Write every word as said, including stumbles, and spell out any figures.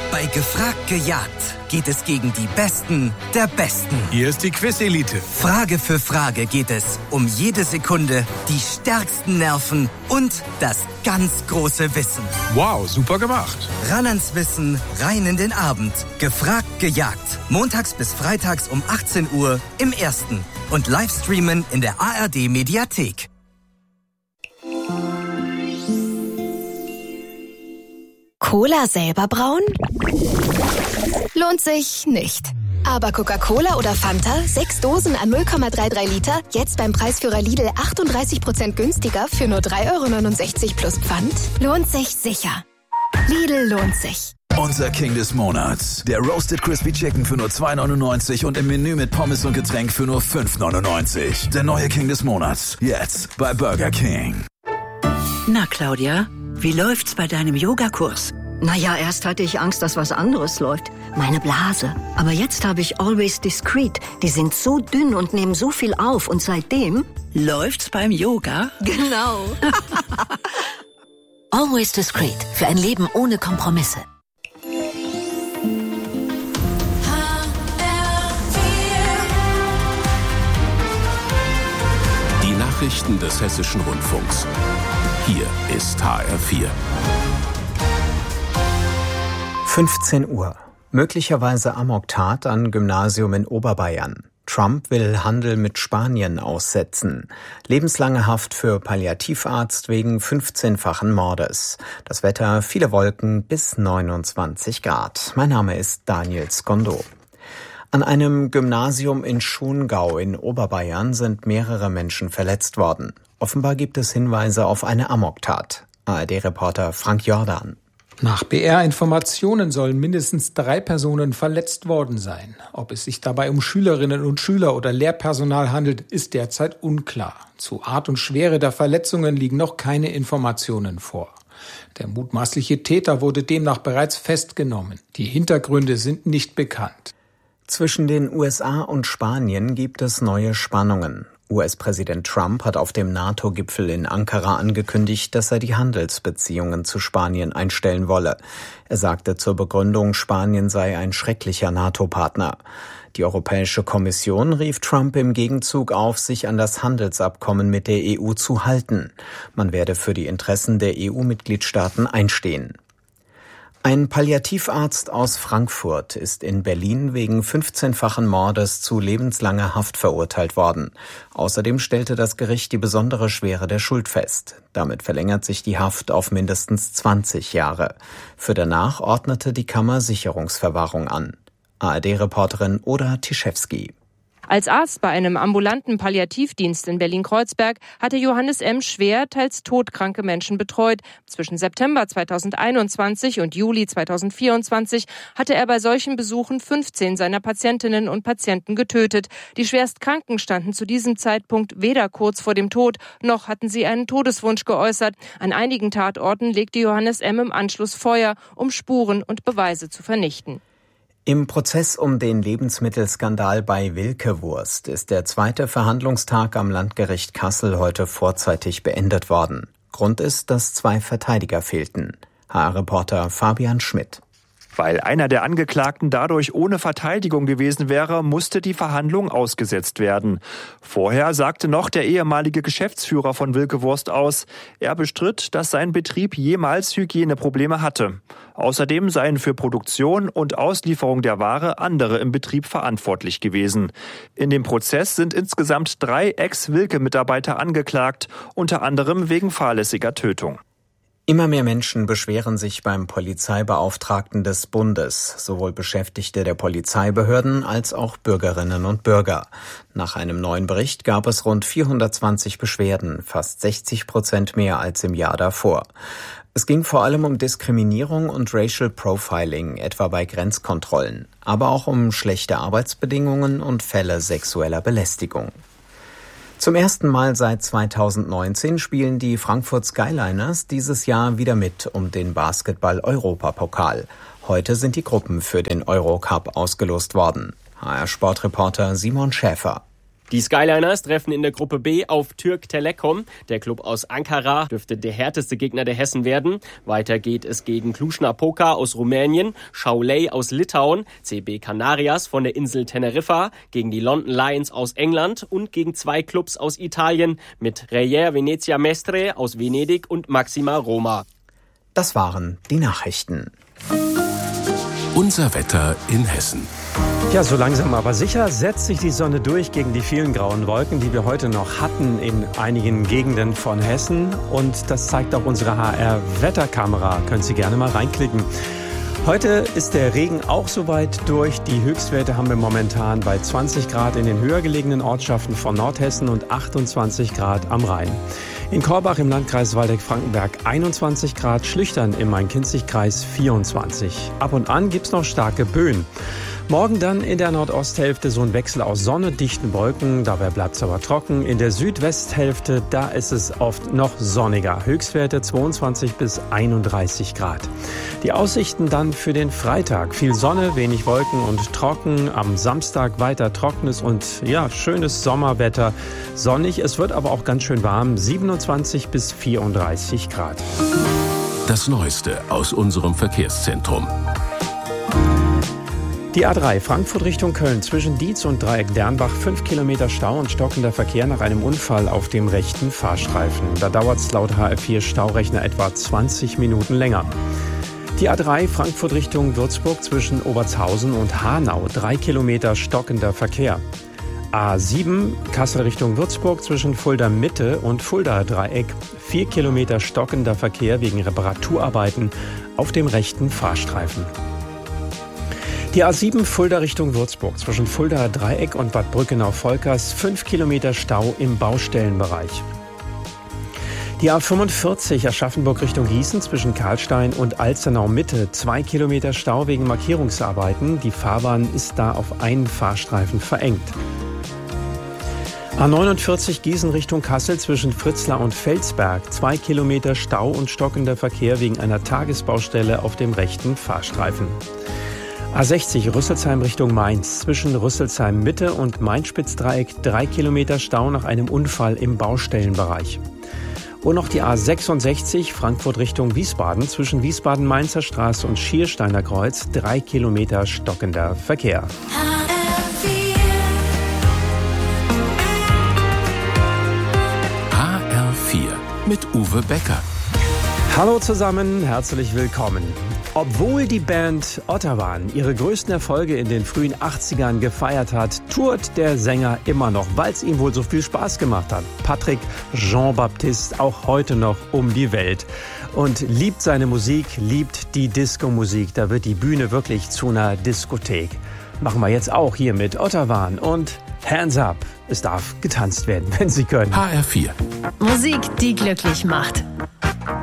Bei Gefragt gejagt geht es gegen die Besten der Besten. Hier ist die Quiz-Elite. Frage für Frage geht es um jede Sekunde, die stärksten Nerven und das ganz große Wissen. Wow, super gemacht. Ran ans Wissen, rein in den Abend. Gefragt gejagt. Montags bis freitags um achtzehn Uhr im Ersten. Und Livestreamen in der A R D-Mediathek. Cola selber brauen? Lohnt sich nicht. Aber Coca-Cola oder Fanta, sechs Dosen an null Komma dreiunddreißig Liter, jetzt beim Preisführer Lidl achtunddreißig Prozent günstiger für nur drei Euro neunundsechzig plus Pfand? Lohnt sich sicher. Lidl lohnt sich. Unser King des Monats. Der Roasted Crispy Chicken für nur zwei neunundneunzig und im Menü mit Pommes und Getränk für nur fünf neunundneunzig. Der neue King des Monats. Jetzt bei Burger King. Na, Claudia, wie läuft's bei deinem Yogakurs? Naja, erst hatte ich Angst, dass was anderes läuft. Meine Blase. Aber jetzt habe ich Always Discreet. Die sind so dünn und nehmen so viel auf. Und seitdem... Läuft's beim Yoga? Genau. Always Discreet. Für ein Leben ohne Kompromisse. Die Nachrichten des Hessischen Rundfunks. Hier ist H R vier. fünfzehn Uhr. Möglicherweise Amoktat an Gymnasium in Oberbayern. Trump will Handel mit Spanien aussetzen. Lebenslange Haft für Palliativarzt wegen fünfzehnfachen Mordes. Das Wetter, viele Wolken bis neunundzwanzig Grad. Mein Name ist Daniel Skondo. An einem Gymnasium in Schongau in Oberbayern sind mehrere Menschen verletzt worden. Offenbar gibt es Hinweise auf eine Amoktat. A R D-Reporter Frank Jordan. Nach B R-Informationen sollen mindestens drei Personen verletzt worden sein. Ob es sich dabei um Schülerinnen und Schüler oder Lehrpersonal handelt, ist derzeit unklar. Zu Art und Schwere der Verletzungen liegen noch keine Informationen vor. Der mutmaßliche Täter wurde demnach bereits festgenommen. Die Hintergründe sind nicht bekannt. Zwischen den U S A und Spanien gibt es neue Spannungen. U S-Präsident Trump hat auf dem NATO-Gipfel in Ankara angekündigt, dass er die Handelsbeziehungen zu Spanien einstellen wolle. Er sagte zur Begründung, Spanien sei ein schrecklicher NATO-Partner. Die Europäische Kommission rief Trump im Gegenzug auf, sich an das Handelsabkommen mit der E U zu halten. Man werde für die Interessen der E U-Mitgliedstaaten einstehen. Ein Palliativarzt aus Frankfurt ist in Berlin wegen fünfzehnfachen Mordes zu lebenslanger Haft verurteilt worden. Außerdem stellte das Gericht die besondere Schwere der Schuld fest. Damit verlängert sich die Haft auf mindestens zwanzig Jahre. Für danach ordnete die Kammer Sicherungsverwahrung an. A R D-Reporterin Oda Tischewski. Als Arzt bei einem ambulanten Palliativdienst in Berlin-Kreuzberg hatte Johannes M. schwer, teils todkranke Menschen betreut. Zwischen September zweitausendeinundzwanzig und Juli zweitausendvierundzwanzig hatte er bei solchen Besuchen fünfzehn seiner Patientinnen und Patienten getötet. Die Schwerstkranken standen zu diesem Zeitpunkt weder kurz vor dem Tod, noch hatten sie einen Todeswunsch geäußert. An einigen Tatorten legte Johannes M. im Anschluss Feuer, um Spuren und Beweise zu vernichten. Im Prozess um den Lebensmittelskandal bei Wilke Wurst ist der zweite Verhandlungstag am Landgericht Kassel heute vorzeitig beendet worden. Grund ist, dass zwei Verteidiger fehlten. H R-Reporter Fabian Schmidt. Weil einer der Angeklagten dadurch ohne Verteidigung gewesen wäre, musste die Verhandlung ausgesetzt werden. Vorher sagte noch der ehemalige Geschäftsführer von Wilke Wurst aus, er bestritt, dass sein Betrieb jemals Hygieneprobleme hatte. Außerdem seien für Produktion und Auslieferung der Ware andere im Betrieb verantwortlich gewesen. In dem Prozess sind insgesamt drei Ex-Wilke-Mitarbeiter angeklagt, unter anderem wegen fahrlässiger Tötung. Immer mehr Menschen beschweren sich beim Polizeibeauftragten des Bundes, sowohl Beschäftigte der Polizeibehörden als auch Bürgerinnen und Bürger. Nach einem neuen Bericht gab es rund vierhundertzwanzig Beschwerden, fast sechzig Prozent mehr als im Jahr davor. Es ging vor allem um Diskriminierung und Racial Profiling, etwa bei Grenzkontrollen, aber auch um schlechte Arbeitsbedingungen und Fälle sexueller Belästigung. Zum ersten Mal seit zweitausendneunzehn spielen die Frankfurt Skyliners dieses Jahr wieder mit um den Basketball-Europapokal. Heute sind die Gruppen für den Eurocup ausgelost worden. H R-Sportreporter Simon Schäfer. Die Skyliners treffen in der Gruppe B auf Türk Telekom. Der Klub aus Ankara dürfte der härteste Gegner der Hessen werden. Weiter geht es gegen Cluj-Napoca aus Rumänien, Šiauliai aus Litauen, C B Canarias von der Insel Teneriffa, gegen die London Lions aus England und gegen zwei Clubs aus Italien mit Reyer Venezia Mestre aus Venedig und Maxima Roma. Das waren die Nachrichten. Unser Wetter in Hessen. Ja, so langsam aber sicher setzt sich die Sonne durch gegen die vielen grauen Wolken, die wir heute noch hatten in einigen Gegenden von Hessen. Und das zeigt auch unsere H R-Wetterkamera. Können Sie gerne mal reinklicken. Heute ist der Regen auch soweit durch. Die Höchstwerte haben wir momentan bei zwanzig Grad in den höher gelegenen Ortschaften von Nordhessen und achtundzwanzig Grad am Rhein. In Korbach im Landkreis Waldeck-Frankenberg einundzwanzig Grad, Schlüchtern im Main-Kinzig-Kreis vierundzwanzig. Ab und an gibt's noch starke Böen. Morgen dann in der Nordosthälfte so ein Wechsel aus Sonne, dichten Wolken, dabei bleibt es aber trocken. In der Südwesthälfte, da ist es oft noch sonniger. Höchstwerte zweiundzwanzig bis einunddreißig Grad. Die Aussichten dann für den Freitag. Viel Sonne, wenig Wolken und trocken. Am Samstag weiter trockenes und ja, schönes Sommerwetter. Sonnig, es wird aber auch ganz schön warm. siebenundzwanzig bis vierunddreißig Grad. Das Neueste aus unserem Verkehrszentrum. Die A drei Frankfurt Richtung Köln zwischen Dietz und Dreieck Dernbach fünf Kilometer Stau und stockender Verkehr nach einem Unfall auf dem rechten Fahrstreifen. Da dauert es laut H R vier Staurechner etwa zwanzig Minuten länger. Die A drei Frankfurt Richtung Würzburg zwischen Obertshausen und Hanau drei Kilometer stockender Verkehr. A sieben Kassel Richtung Würzburg zwischen Fulda Mitte und Fulda Dreieck vier Kilometer stockender Verkehr wegen Reparaturarbeiten auf dem rechten Fahrstreifen. Die A sieben Fulda Richtung Würzburg zwischen Fulda Dreieck und Bad Brückenau-Volkers fünf Kilometer Stau im Baustellenbereich. Die A fünfundvierzig Aschaffenburg Richtung Gießen zwischen Karlstein und Alzenau Mitte zwei Kilometer Stau wegen Markierungsarbeiten. Die Fahrbahn ist da auf einen Fahrstreifen verengt. A neunundvierzig Gießen Richtung Kassel zwischen Fritzlar und Felsberg zwei Kilometer Stau und stockender Verkehr wegen einer Tagesbaustelle auf dem rechten Fahrstreifen. A sechzig Rüsselsheim Richtung Mainz zwischen Rüsselsheim Mitte und Main-Spitz-Dreieck drei Kilometer Stau nach einem Unfall im Baustellenbereich. Und noch die A sechsundsechzig Frankfurt Richtung Wiesbaden zwischen Wiesbaden-Mainzer Straße und Schiersteiner Kreuz drei Kilometer stockender Verkehr. H R vier mit Uwe Becker. Hallo zusammen, herzlich willkommen. Obwohl die Band Ottawan ihre größten Erfolge in den frühen achtzigern gefeiert hat, tourt der Sänger immer noch, weil es ihm wohl so viel Spaß gemacht hat. Patrick Jean-Baptiste auch heute noch um die Welt und liebt seine Musik, liebt die Disco-Musik. Da wird die Bühne wirklich zu einer Diskothek. Machen wir jetzt auch hier mit Ottawan und Hands Up. Es darf getanzt werden, wenn Sie können. H R vier. Musik, die glücklich macht.